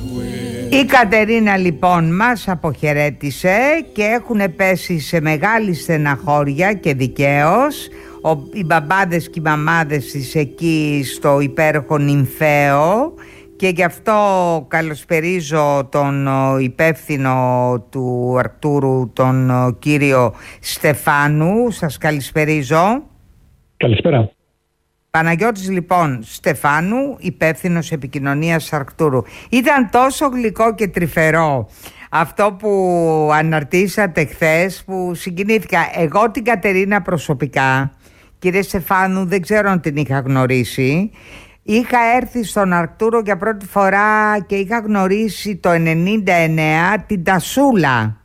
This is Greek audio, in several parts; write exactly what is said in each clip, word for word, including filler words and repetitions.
Η Κατερίνα λοιπόν μας αποχαιρέτησε και έχουν πέσει σε μεγάλη στεναχώρια και δικαίως οι μπαμπάδες και οι μαμάδες της εκεί στο υπέροχο Νυμφαίο, και γι' αυτό καλωσπερίζω τον υπεύθυνο του Αρκτούρου, τον κύριο Στεφάνου. Σας καλησπερίζω. Καλησπέρα. Παναγιώτης λοιπόν Στεφάνου, υπεύθυνος επικοινωνίας Αρκτούρου. Ήταν τόσο γλυκό και τρυφερό αυτό που αναρτήσατε χθες, που συγκινήθηκα. Εγώ την Κατερίνα προσωπικά, κύριε Στεφάνου, δεν ξέρω αν την είχα γνωρίσει. Είχα έρθει στον Αρκτούρο για πρώτη φορά και είχα γνωρίσει το ενενήντα εννέα την Τασούλα.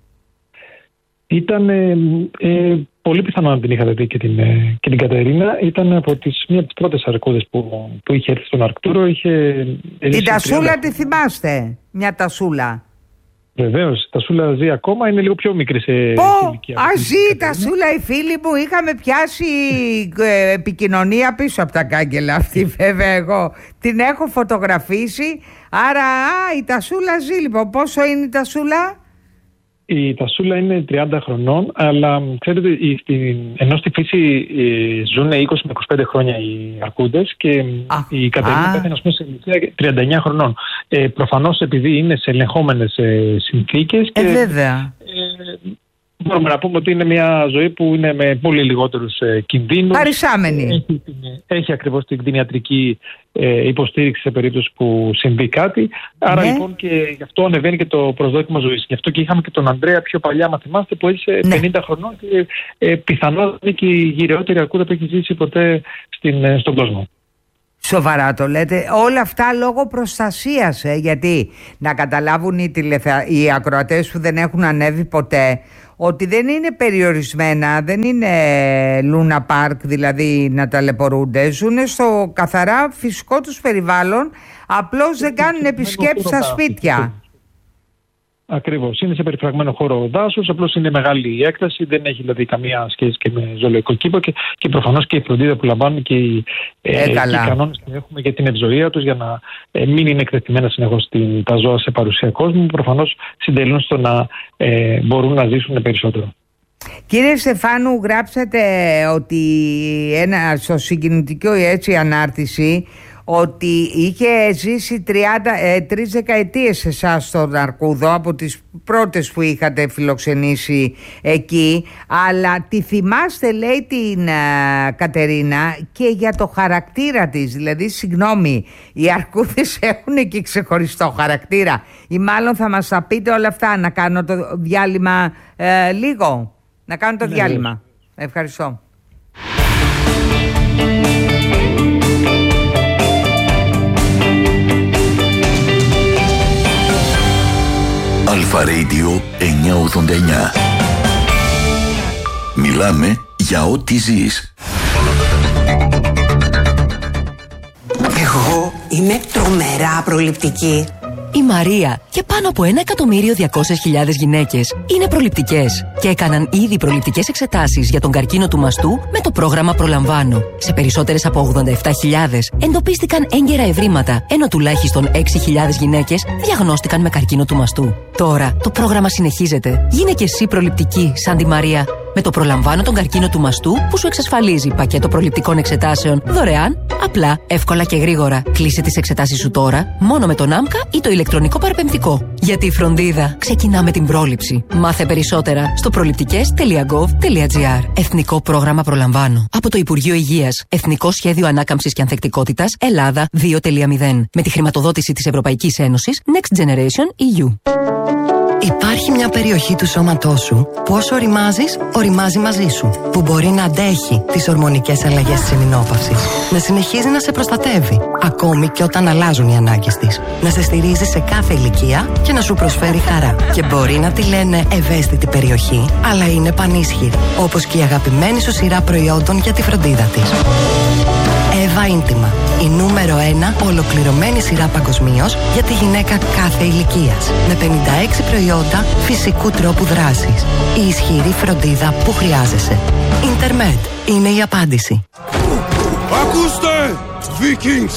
Ήταν ε, ε, πολύ πιθανό να την είχατε δει και την, ε, και την Κατερίνα. Ήταν από τις, μία από τις πρώτες αρκούδες που, που είχε έρθει στον Αρκτούρο. Είχε, την Τασούλα τη θυμάστε? Μια Τασούλα. Βεβαίως, η Τασούλα ζει ακόμα, είναι λίγο πιο μικρή σε ηλικία. Α, ζει η Τασούλα, η φίλη μου. Είχαμε πιάσει ε, επικοινωνία πίσω από τα κάγκελα αυτή, βέβαια. Εγώ την έχω φωτογραφίσει. Άρα, α, η Τασούλα ζει λοιπόν. Πόσο είναι η Τασούλα? Η Τασούλα είναι τριάντα χρονών, αλλά ξέρετε, ενώ στη φύση ζουν είκοσι με είκοσι πέντε χρόνια οι αρκούδες, και α, η Κατερίνα πέθανε ας πούμε σε ηλικία τριάντα εννέα χρονών. Ε, προφανώς επειδή είναι σε ελεγχόμενες ε, συνθήκες. Ε, και, βέβαια. Ε, μπορούμε να πούμε ότι είναι μια ζωή που είναι με πολύ λιγότερους ε, κινδύνους. Παρισάμενη. Έχει, έχει ακριβώς την κτηνιατρική ε, υποστήριξη σε περίπτωση που συμβεί κάτι. Άρα ναι. Λοιπόν και γι' αυτό ανεβαίνει και το προσδόκιμο ζωής. Γι' αυτό και είχαμε και τον Ανδρέα πιο παλιά, μα θυμάστε, που έζησε ναι. πενήντα χρονών και ε, πιθανόν είναι και η γυραιότερη αρκούδα που έχει ζήσει ποτέ στην, στον κόσμο. Σοβαρά το λέτε? Όλα αυτά λόγω προστασίας, ε, γιατί να καταλάβουν οι, τηλεθεα... οι ακροατές που δεν έχουν ανέβει ποτέ ότι δεν είναι περιορισμένα, δεν είναι Λούνα Πάρκ δηλαδή να ταλαιπωρούνται, ζουν στο καθαρά φυσικό τους περιβάλλον, απλώς δεν κάνουν επισκέψεις στα σπίτια. Ακριβώς. Είναι σε περιφραγμένο χώρο δάσους, απλώς είναι μεγάλη η έκταση, δεν έχει δηλαδή καμία σχέση και με ζωολογικό κήπο, και, και προφανώς και η φροντίδα που λαμβάνουν και οι, ε, ε, οι κανόνες που έχουμε για την ευζοία τους, για να ε, μην είναι εκτεθειμένα συνεχώς τα ζώα σε παρουσία κόσμου, προφανώς συντελούν στο να ε, μπορούν να ζήσουν περισσότερο. Κύριε Στεφάνου, γράψατε ότι ένα, στο συγκινητικό έτσι ανάρτηση, ότι είχε ζήσει τριάντα, ε, τρεις δεκαετίες εσάς στον Αρκούδο, από τις πρώτες που είχατε φιλοξενήσει εκεί, αλλά τη θυμάστε, λέει, την α, Κατερίνα, και για το χαρακτήρα της. Δηλαδή, συγγνώμη, οι αρκούδες έχουν και ξεχωριστό χαρακτήρα, ή μάλλον θα μας τα πείτε όλα αυτά. Να κάνω το διάλειμμα ε, λίγο, να κάνω το ναι, διάλειμμα. Ευχαριστώ. Αλφα Radio εννιακόσια ογδόντα εννιά. Μιλάμε για ό,τι ζεις. Εγώ είμαι τρομερά προληπτική. Η Μαρία και πάνω από ένα εκατομμύριο διακόσιες χιλιάδες γυναίκες είναι προληπτικές και έκαναν ήδη προληπτικές εξετάσεις για τον καρκίνο του μαστού με το πρόγραμμα Προλαμβάνω. Σε περισσότερες από ογδόντα επτά χιλιάδες εντοπίστηκαν έγκαιρα ευρήματα, ενώ τουλάχιστον έξι χιλιάδες γυναίκες διαγνώστηκαν με καρκίνο του μαστού. Τώρα το πρόγραμμα συνεχίζεται. Γίνε και εσύ προληπτική σαν τη Μαρία. Με το Προλαμβάνω τον καρκίνο του μαστού, που σου εξασφαλίζει πακέτο προληπτικών εξετάσεων δωρεάν, απλά, εύκολα και γρήγορα. Κλείσε τις εξετάσεις σου τώρα, μόνο με τον άμκα ή το ηλεκτρονικό παραπεμφτικό. Γιατί η φροντίδα ξεκινά με την πρόληψη. Μάθε περισσότερα στο προληπτικές τελεία γκοβ τελεία τζι άρ. Εθνικό Πρόγραμμα Προλαμβάνω. Από το Υπουργείο Υγείας. Εθνικό Σχέδιο Ανάκαμψης και Ανθεκτικότητας Ελλάδα δύο κόμμα μηδέν. Με τη χρηματοδότηση της Ευρωπαϊκής Ένωσης Next Generation ι γιου. Υπάρχει μια περιοχή του σώματός σου που όσο οριμάζεις, οριμάζει μαζί σου. Που μπορεί να αντέχει τις ορμονικές αλλαγές της εμεινόπαυσης. Να συνεχίζει να σε προστατεύει, ακόμη και όταν αλλάζουν οι ανάγκες της. Να σε στηρίζει σε κάθε ηλικία και να σου προσφέρει χαρά. Και μπορεί να τη λένε ευαίσθητη περιοχή, αλλά είναι πανίσχυρη. Όπως και η αγαπημένη σου σειρά προϊόντων για τη φροντίδα της. Εύα Ίντιμα. Η νούμερο ένα ολοκληρωμένη σειρά παγκοσμίως για τη γυναίκα κάθε ηλικίας. Με πενήντα έξι προϊόντα φυσικού τρόπου δράσης. Η ισχυρή φροντίδα που χρειάζεσαι. Ιντερμετ είναι η απάντηση. Ακούστε! Vikings!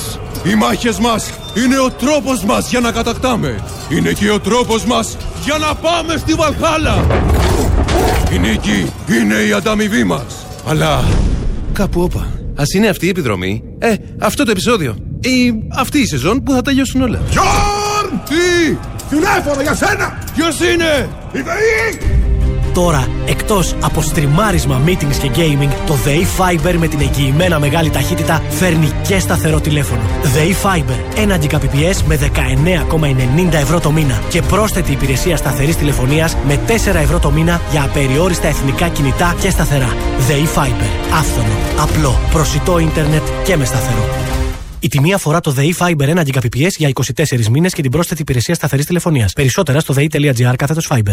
Οι μάχες μας είναι ο τρόπος μας για να κατακτάμε. Είναι και ο τρόπος μας για να πάμε στη Βαλχάλα. Η νίκη είναι η ανταμοιβή μας. Αλλά κάπου όπα. Ας είναι αυτή η επιδρομή, ε, αυτό το επεισόδιο ή αυτή η σεζόν που θα τελειώσουν όλα. Γιόρν! Τι! Τηλέφωνο για σένα! Ποιος είναι? Η ΔΕΗ! Τώρα, εκτός από στριμάρισμα, meetings και gaming, το ΔΕΗ Fiber με την εγγυημένα μεγάλη ταχύτητα φέρνει και σταθερό τηλέφωνο. ΔΕΗ Fiber, ένα Gbps με δεκαεννέα κόμμα ενενήντα ευρώ το μήνα και πρόσθετη υπηρεσία σταθερής τηλεφωνίας με τέσσερα ευρώ το μήνα για απεριόριστα εθνικά κινητά και σταθερά. ΔΕΗ Fiber, άφθονο, απλό, προσιτό ίντερνετ και με σταθερό. Η τιμή αφορά το ΔΕΗ Fiber ένα Gbps για είκοσι τέσσερις μήνες και την πρόσθετη υπηρεσία σταθερής τηλεφωνίας. Περισσότερα στο δei.gr κάθετος Fiber.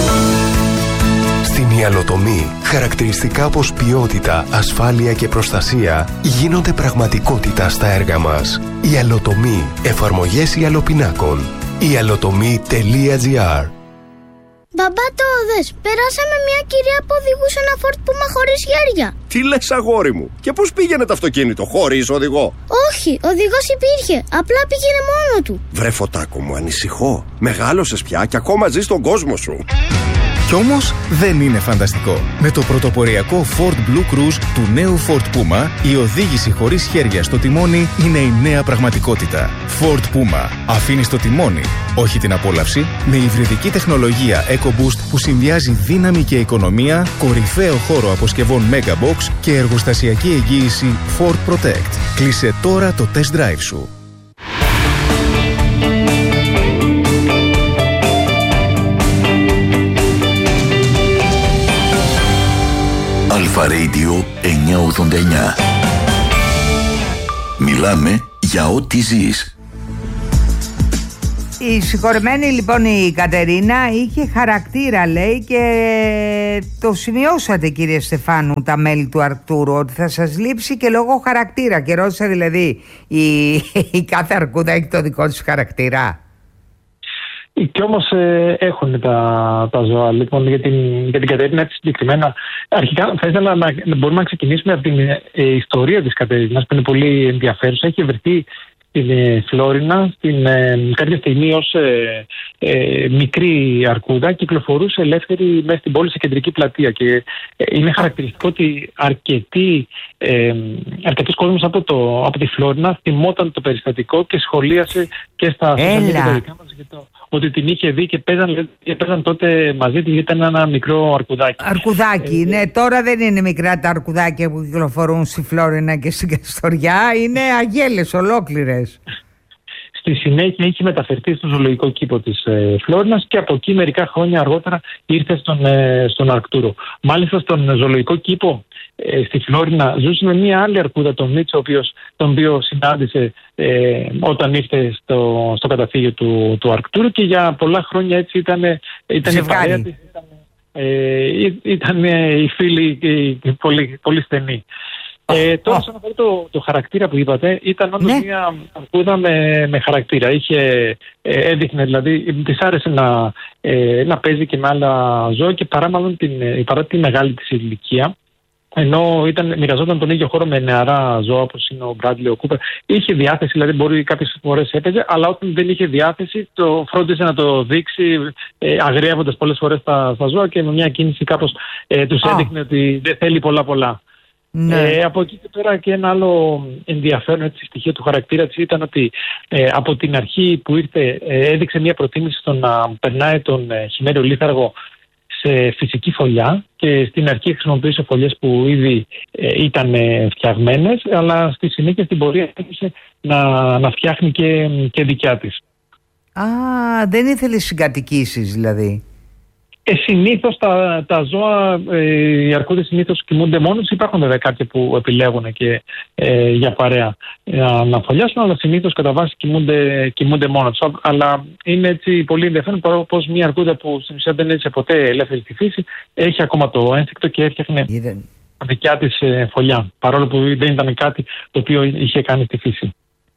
Στην Ιαλοτομή, χαρακτηριστικά όπως ποιότητα, ασφάλεια και προστασία γίνονται πραγματικότητα στα έργα μας. Ιαλοτομή, εφαρμογές ιαλοπινάκων. ιαλοτομή.gr. Μπαμπά, το δες, περάσαμε μια κυρία που οδηγούσε ένα Ford Puma χωρίς χέρια. Τι λες, αγόρι μου? Και πώς πήγαινε το αυτοκίνητο, χωρίς οδηγό? Όχι, οδηγός υπήρχε, απλά πήγαινε μόνο του. Βρε Φωτάκο μου, ανησυχώ. Μεγάλωσες πια και ακόμα ζεις στον κόσμο σου. Κι όμως δεν είναι φανταστικό. Με το πρωτοποριακό Ford Blue Cruise του νέου Ford Puma, η οδήγηση χωρίς χέρια στο τιμόνι είναι η νέα πραγματικότητα. Ford Puma. Αφήνεις το τιμόνι, όχι την απόλαυση, με υβριδική τεχνολογία EcoBoost που συνδυάζει δύναμη και οικονομία, κορυφαίο χώρο αποσκευών Megabox και εργοστασιακή εγγύηση Ford Protect. Κλείσε τώρα το test drive σου. Αλφα Radio εννιακόσια ογδόντα εννιά. Μιλάμε για ό,τι ζεις. Η συγχωρεμένη λοιπόν η Κατερίνα είχε χαρακτήρα, λέει, και το σημειώσατε, κύριε Στεφάνου, τα μέλη του Αρκτούρου, ότι θα σας λείψει και λόγω χαρακτήρα. Και ρώτησα δηλαδή, η, η κάθε αρκούδα έχει το δικό της χαρακτήρα? Και όμως ε, έχουν τα, τα ζώα. Λοιπόν, για την, για την Κατερίνα έτσι συγκεκριμένα, αρχικά θα ήθελα να, να μπορούμε να ξεκινήσουμε από την ε, ιστορία της Κατερίνας, που είναι πολύ ενδιαφέρουσα. Έχει βρεθεί στην ε, Φλόρινα, στην, ε, κάποια στιγμή ως ε, ε, μικρή αρκούδα, κυκλοφορούσε ελεύθερη μέσα στην πόλη σε κεντρική πλατεία. Και ε, είναι χαρακτηριστικό ότι αρκετοί, ε, αρκετός κόσμος από, το, από τη Φλόρινα θυμόταν το περιστατικό και σχολίασε και στα social media τα δικά μας για το ότι την είχε δει και παίζαν, παίζαν τότε μαζί της, ήταν ένα μικρό αρκουδάκι. Αρκουδάκι, ε, ναι, τώρα δεν είναι μικρά τα αρκουδάκια που κυκλοφορούν στη Φλόρινα και στην Καστοριά, είναι αγέλες ολόκληρες. Στη συνέχεια είχε μεταφερθεί στο ζωολογικό κήπο της ε, Φλόρινας και από εκεί μερικά χρόνια αργότερα ήρθε στον, ε, στον Αρκτούρο. Μάλιστα στον ζωολογικό κήπο ε, στη Φλόρινα ζούσε με μία άλλη αρκούδα, τον Μίτσο, ο οποίος, τον οποίο συνάντησε ε, όταν ήρθε στο, στο καταφύγιο του, του Αρκτούρου, και για πολλά χρόνια έτσι ήταν, ήταν η παρέα της, ήταν, ε, ήταν οι φίλοι ε, πολύ, πολύ στενοί. Ε, τώρα, σαν αυτό το, το χαρακτήρα που είπατε, ήταν όντως ναι. μια αρκούδα με, με χαρακτήρα. Είχε, ε, έδειχνε, δηλαδή, της άρεσε να, ε, να παίζει και με άλλα ζώα, και παρά, μάλλον την, παρά τη μεγάλη της ηλικία, ενώ ήταν, μοιραζόταν τον ίδιο χώρο με νεαρά ζώα όπως είναι ο Μπράντλι, ο Κούπερ, είχε διάθεση, δηλαδή μπορεί κάποιες φορές έπαιζε, αλλά όταν δεν είχε διάθεση το φρόντιζε να το δείξει, ε, αγριεύοντας πολλές φορές τα, τα ζώα, και με μια κίνηση κάπως ε, τους έδειχνε oh. ότι δεν θέλει πολλά πολλά. Ναι. Ε, από εκεί και πέρα, και ένα άλλο ενδιαφέρον έτσι, στοιχείο του χαρακτήρα της ήταν ότι ε, από την αρχή που ήρθε ε, έδειξε μια προτίμηση στο να περνάει τον ε, χειμέριο λίθαργο σε φυσική φωλιά, και στην αρχή χρησιμοποίησε φωλιές που ήδη ε, ήταν ε, φτιαγμένες, αλλά στη συνέχεια στην πορεία άρχισε να, να φτιάχνει και, και δικιά της. Α, δεν ήθελε συγκατοικήσεις δηλαδή. Ε, συνήθως τα, τα ζώα, ε, οι αρκούδες συνήθως κοιμούνται μόνος. Υπάρχουν βέβαια κάποιοι που επιλέγουν και ε, για παρέα ε, να φωλιάσουν, αλλά συνήθως κατά βάση κοιμούνται, κοιμούνται μόνος. Αλλά είναι έτσι πολύ ενδιαφέρον πως μια αρκούδα που στην ουσία δεν έζησε ποτέ ελεύθερη στη φύση έχει ακόμα το ένστικτο και έφτιαχνε δικιά της ε, φωλιά, παρόλο που δεν ήταν κάτι το οποίο είχε κάνει στη φύση.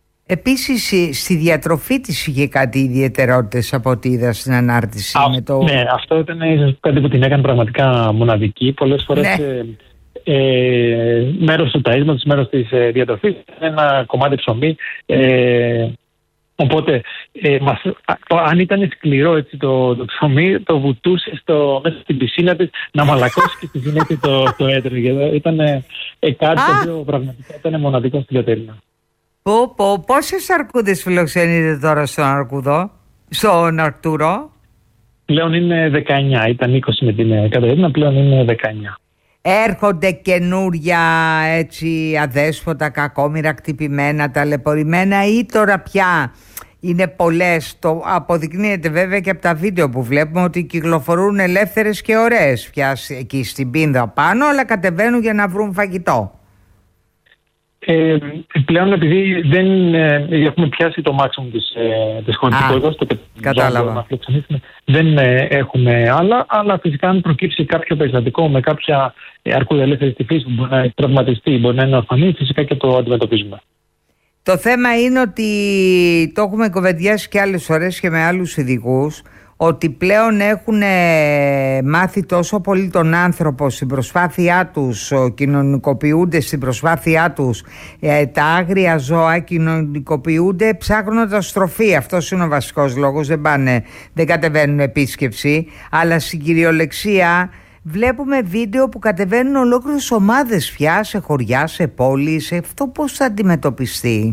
Επίσης στη διατροφή της είχε κάτι ιδιαιτερότητες από ό,τι είδα στην ανάρτηση. Α, με το... Ναι, αυτό ήταν κάτι που την έκανε πραγματικά μοναδική. Πολλές φορές ναι. ε, ε, μέρος του ταΐσματος, μέρος της ε, διατροφής, ένα κομμάτι ψωμί. Ε, οπότε, ε, μας, το, αν ήταν σκληρό έτσι, το, το ψωμί, το βουτούσε στο, μέσα στην πισίνα της να μαλακώσει και στη συνέχεια το, το έτρωγε. Ήταν ε, κάτι το οποίο πραγματικά ήταν μοναδικό στην Κατερίνα. Πω, πω, πόσες αρκούδες φιλοξενείτε τώρα στον Αρκούδο, στον Αρκτούρο? Πλέον είναι δεκαεννιά, ήταν είκοσι με την Κατερίνα, πλέον είναι δεκαεννιά. Έρχονται καινούρια έτσι αδέσποτα, κακόμοιρα, κτυπημένα, ταλαιπωρημένα ή τώρα πια είναι πολλές? Το αποδεικνύεται βέβαια και από τα βίντεο που βλέπουμε ότι κυκλοφορούν ελεύθερες και ωραίες πια εκεί στην Πίνδα πάνω, αλλά κατεβαίνουν για να βρουν φαγητό. Ε, πλέον επειδή δεν ε, έχουμε πιάσει το maximum της, ε, της χωρητικότητας, το κατάλαβα. Δεν ε, έχουμε άλλα, αλλά φυσικά αν προκύψει κάποιο περιστατικό με κάποια ε, αρκούδα ελεύθερης τυφής που μπορεί να τραυματιστεί, μπορεί να είναι ορφανή, φυσικά και το αντιμετωπίζουμε. Το θέμα είναι ότι το έχουμε κοβεντιάσει και άλλες φορές και με άλλους ειδικούς, ότι πλέον έχουν μάθει τόσο πολύ τον άνθρωπο στην προσπάθειά τους, κοινωνικοποιούνται στην προσπάθειά τους, τα άγρια ζώα κοινωνικοποιούνται ψάχνοντας τροφή. Αυτός είναι ο βασικός λόγος, δεν, πάνε, δεν κατεβαίνουν επίσκεψη, αλλά στην κυριολεξία βλέπουμε βίντεο που κατεβαίνουν ολόκληρες ομάδες πια σε χωριά, σε πόλεις. Αυτό πώς θα αντιμετωπιστεί?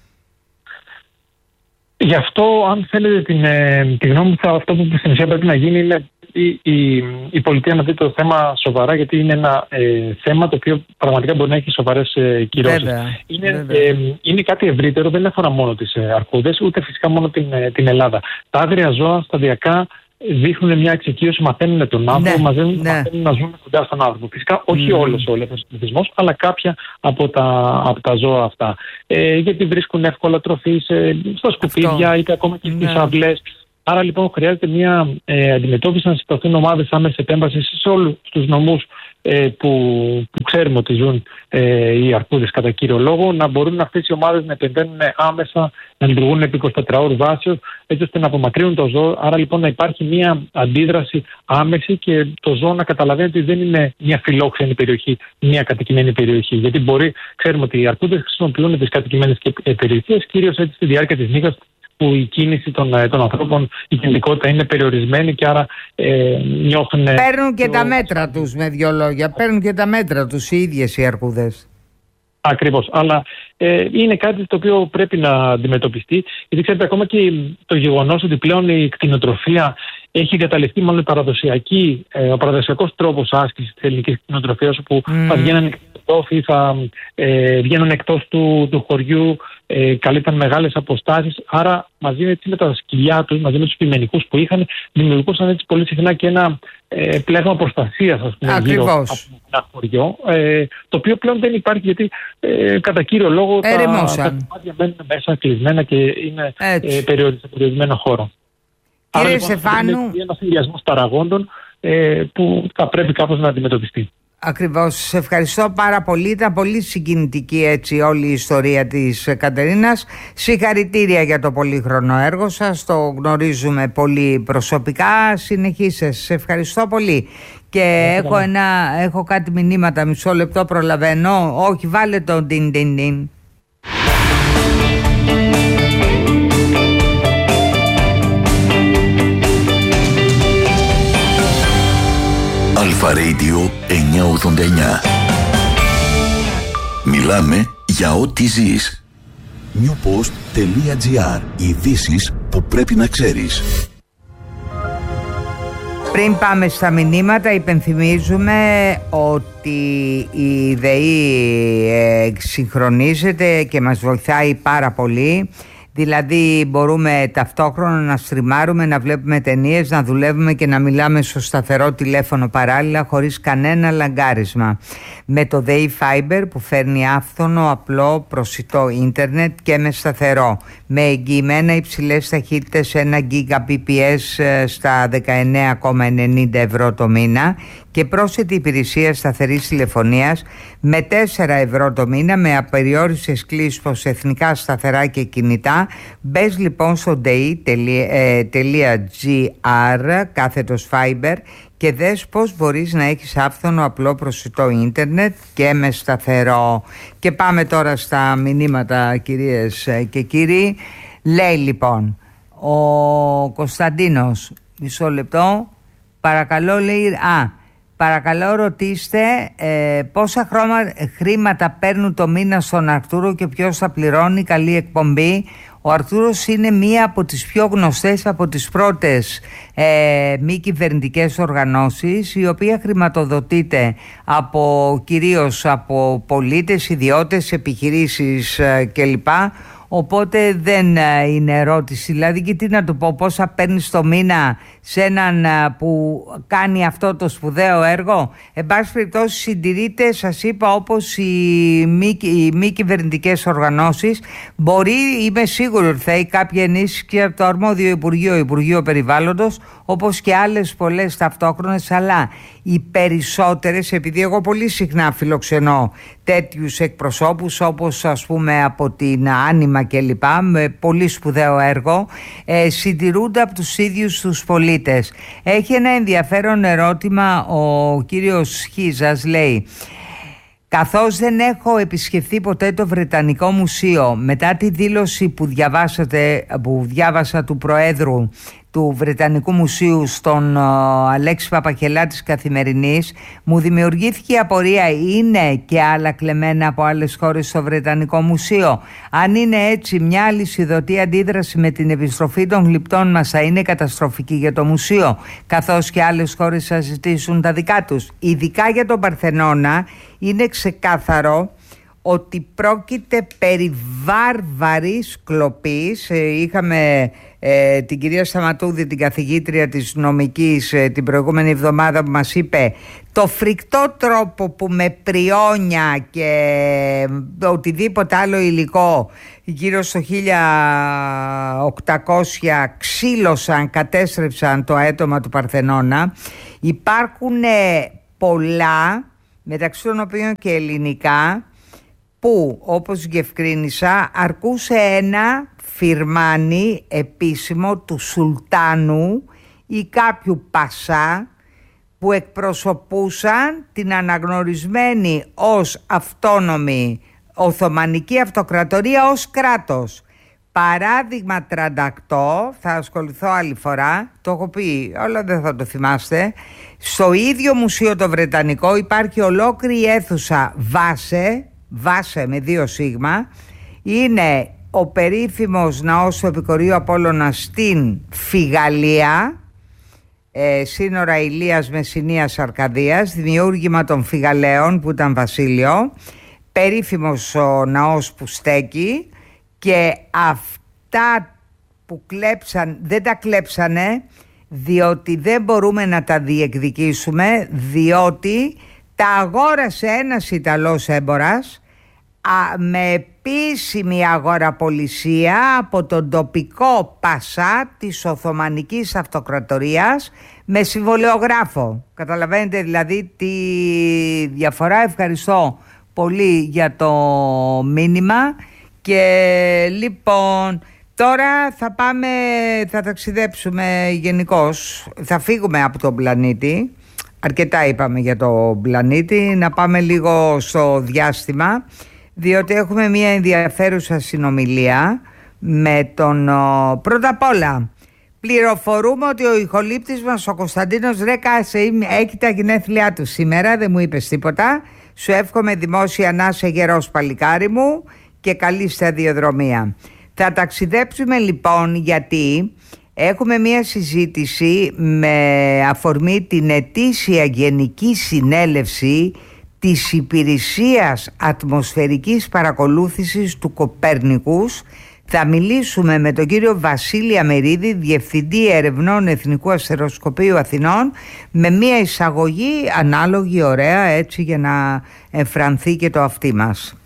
Γι' αυτό, αν θέλετε την, ε, τη γνώμη μου, θα, αυτό που στην ουσία πρέπει να γίνει είναι η, η, η πολιτεία να δει το θέμα σοβαρά, γιατί είναι ένα ε, θέμα το οποίο πραγματικά μπορεί να έχει σοβαρές ε, κυρώσεις. Είναι, ε, είναι κάτι ευρύτερο, δεν αφορά μόνο τις ε, αρκούδες, ούτε φυσικά μόνο την, ε, την Ελλάδα. Τα άγρια ζώα σταδιακά δείχνουν μια εξοικείωση, μαθαίνουν τον άνθρωπο, ναι, μαθαίνουν, ναι. μαθαίνουν να ζουν κοντά στον άνθρωπο. Φυσικά όχι mm. όλος ο ελεύθερος πληθυσμός, αλλά κάποια από τα, από τα ζώα αυτά. Ε, γιατί βρίσκουν εύκολα τροφή σε, στα σκουπίδια, είτε ακόμα και στις ναι. αυλές. Άρα λοιπόν χρειάζεται μια ε, αντιμετώπιση, να συσταθούν ομάδες άμεσης επέμβασης σε όλους τους νομούς ε, που, που ξέρουμε ότι ζουν ε, οι αρκούδες κατά κύριο λόγο, να μπορούν αυτές οι ομάδες να επεμβαίνουν άμεσα, να λειτουργούν επί εικοσιτετράωρου βάσεως, έτσι ώστε να απομακρύνουν το ζώο. Άρα λοιπόν να υπάρχει μια αντίδραση άμεση και το ζώο να καταλαβαίνει ότι δεν είναι μια φιλόξενη περιοχή, μια κατοικημένη περιοχή. Γιατί μπορεί, ξέρουμε ότι οι αρκούδες χρησιμοποιούν τις κατοικημένες περιοχές, κυρίως έτσι στη διάρκεια της νύχτας, που η κίνηση των, των ανθρώπων, η κινητικότητα είναι περιορισμένη και άρα ε, νιώθουν... Παίρνουν και το... τα μέτρα τους, με δύο λόγια. Παίρνουν και τα μέτρα τους οι ίδιες οι αρκούδες. Ακριβώς. Αλλά ε, είναι κάτι το οποίο πρέπει να αντιμετωπιστεί. Γιατί ξέρετε, ακόμα και το γεγονός ότι πλέον η κτηνοτροφία έχει εγκαταλειφθεί μάλλον παραδοσιακή, ε, ο παραδοσιακός τρόπος άσκησης της ελληνικής κτηνοτροφίας, όπου mm. θα βγαίνουν εκτός, θα ε, βγαίνουν εκτός του, του χωριού, ε, καλύπταν μεγάλες αποστάσεις. Άρα μαζί έτσι, με τα σκυλιά τους, μαζί με τους πειμενικούς που είχαν, δημιουργούσαν έτσι πολύ συχνά και ένα ε, πλέγμα προστασίας, ας πούμε, γύρω από ένα χωριό, ε, το οποίο πλέον δεν υπάρχει, γιατί ε, κατά κύριο λόγο τα κομμάτια μένουν μέσα κλεισμένα και είναι ε, σε περιορισμένο χώρο. Κύριε Άρα, Στεφάνου, λοιπόν, είναι ένας συνδυασμός παραγόντων ε, που θα πρέπει κάπως να αντιμετωπιστεί. Ακριβώς. Σε ευχαριστώ πάρα πολύ. Ήταν πολύ συγκινητική έτσι όλη η ιστορία της Κατερίνας. Συγχαρητήρια για το πολύχρονο έργο σας. Το γνωρίζουμε πολύ προσωπικά. Συνεχίστε. Σε ευχαριστώ πολύ. Και έχω, ένα, έχω κάτι μηνύματα. Μισό λεπτό προλαβαίνω. Όχι, βάλε το ντιν ντιν ντιν. Αλφα Radio εννιακόσια ογδόντα εννιά. Μιλάμε για ό,τι ζεις. newpost.gr. Ειδήσεις που πρέπει να ξέρεις. Πριν πάμε στα μηνύματα, υπενθυμίζουμε ότι η ΔΕΗ εξυγχρονίζεται και μας βοηθάει πάρα πολύ. Δηλαδή μπορούμε ταυτόχρονα να στριμάρουμε, να βλέπουμε ταινίες, να δουλεύουμε και να μιλάμε στο σταθερό τηλέφωνο παράλληλα χωρίς κανένα λαγκάρισμα. Με το ΔΕΗ Fiber που φέρνει άφθονο, απλό, προσιτό ίντερνετ και με σταθερό. Με εγγυημένα υψηλές ταχύτητες ένα γίγαμπιτ περ σέκοντ στα δεκαεννέα κόμμα ενενήντα ευρώ το μήνα και πρόσθετη υπηρεσία σταθερής τηλεφωνίας με τέσσερα ευρώ το μήνα με απεριόριστες κλήσεις προς εθνικά σταθερά και κινητά. Μπες λοιπόν στο ντεϊ.gr κάθετος Fiber και δες πώς μπορείς να έχεις άφθονο απλό προσιτό ίντερνετ και με σταθερό. Και πάμε τώρα στα μηνύματα, κυρίες και κύριοι. Λέει λοιπόν ο Κωνσταντίνος, μισό λεπτό, παρακαλώ, λέει, α, παρακαλώ ρωτήστε ε, πόσα χρώμα, χρήματα παίρνουν το μήνα στον Αρτούρο και ποιος θα πληρώνει. Καλή εκπομπή. Ο Αρτούρος είναι μία από τις πιο γνωστές, από τις πρώτες ε, μη κυβερνητικές οργανώσεις, η οποία χρηματοδοτείται από, κυρίως από πολίτες, ιδιώτες, επιχειρήσεις ε, κλπ. Οπότε δεν είναι ερώτηση. Δηλαδή, και τι να του πω, πόσα παίρνεις το μήνα σε έναν που κάνει αυτό το σπουδαίο έργο. Εν πάση περιπτώσει, συντηρείται, σας είπα, όπως οι μη, οι μη κυβερνητικές οργανώσεις. Μπορεί, είμαι σίγουρη ότι θα έχει κάποια ενίσχυση από το αρμόδιο Υπουργείο, Υπουργείο Περιβάλλοντος, όπως και άλλες πολλές ταυτόχρονες, αλλά οι περισσότερες, επειδή εγώ πολύ συχνά φιλοξενώ τέτοιους εκπροσώπους, όπως ας πούμε από την Άνιμα και λοιπά, με πολύ σπουδαίο έργο, ε, συντηρούνται από τους ίδιους τους πολίτες. Έχει ένα ενδιαφέρον ερώτημα ο κύριος Χίζας, λέει: καθώς δεν έχω επισκεφθεί ποτέ το Βρετανικό Μουσείο, μετά τη δήλωση που διαβάσατε, που διάβασα του Προέδρου του Βρετανικού Μουσείου στον uh, Αλέξη Παπαχελά της Καθημερινής, μου δημιουργήθηκε η απορία, είναι και άλλα κλεμμένα από άλλες χώρες στο Βρετανικό Μουσείο? Αν είναι έτσι, μια αλυσιδωτή αντίδραση με την επιστροφή των γλυπτών μας θα είναι καταστροφική για το μουσείο, καθώς και άλλες χώρες θα ζητήσουν τα δικά τους. Ειδικά για τον Παρθενώνα είναι ξεκάθαρο ότι πρόκειται περί βάρβαρης κλοπής. Ε, είχαμε ε, την κυρία Σταματούδη, την καθηγήτρια της νομικής, ε, την προηγούμενη εβδομάδα, που μας είπε το φρικτό τρόπο που με πριόνια και οτιδήποτε άλλο υλικό γύρω στο χίλια οκτακόσια ξύλωσαν, κατέστρεψαν το αέτωμα του Παρθενώνα. Υπάρχουν ε, πολλά, μεταξύ των οποίων και ελληνικά, που όπως διευκρίνησα αρκούσε ένα φιρμάνι επίσημο του Σουλτάνου ή κάποιου Πασά που εκπροσωπούσαν την αναγνωρισμένη ως αυτόνομη Οθωμανική Αυτοκρατορία ως κράτος. Παράδειγμα τριάντα οκτώ, θα ασχοληθώ άλλη φορά, το έχω πει, όλα δεν θα το θυμάστε. Στο ίδιο μουσείο το Βρετανικό υπάρχει ολόκληρη αίθουσα Βάσε, Βάσε με δύο σίγμα, είναι ο περίφημος ναός του Επικορείου Απόλλωνα στην Φιγαλία, ε, σύνορα Ηλίας Μεσσηνίας Αρκαδίας, δημιούργημα των Φιγαλαίων που ήταν βασίλειο, περίφημος ο ναός που στέκει, και αυτά που κλέψαν δεν τα κλέψανε διότι δεν μπορούμε να τα διεκδικήσουμε, διότι τα αγόρασε ένας Ιταλός έμπορας α, με επίσημη αγοραπολισία από τον τοπικό Πασά της Οθωμανικής Αυτοκρατορίας με συμβολεογράφο. Καταλαβαίνετε δηλαδή τη διαφορά. Ευχαριστώ πολύ για το μήνυμα. Και λοιπόν τώρα θα πάμε, θα ταξιδέψουμε γενικώς, θα φύγουμε από τον πλανήτη. Αρκετά είπαμε για το πλανήτη, να πάμε λίγο στο διάστημα, διότι έχουμε μια ενδιαφέρουσα συνομιλία με τον... Πρώτα απ' όλα πληροφορούμε ότι ο ηχολήπτης μας ο Κωνσταντίνος Ρέκας έχει τα γενέθλιά του σήμερα, δεν μου είπες τίποτα. Σου εύχομαι δημόσια να είσαι γερός παλικάρι μου και καλή σταδιοδρομία. Θα ταξιδέψουμε λοιπόν γιατί έχουμε μία συζήτηση με αφορμή την ετήσια Γενική Συνέλευση της Υπηρεσίας Ατμοσφαιρικής Παρακολούθησης του Κοπέρνικους. Θα μιλήσουμε με τον κύριο Βασίλη Αμερίδη, Διευθυντή Ερευνών Εθνικού Αστεροσκοπείου Αθηνών, με μία εισαγωγή ανάλογη, ωραία, έτσι για να εμφρανθεί και το αυτί μας.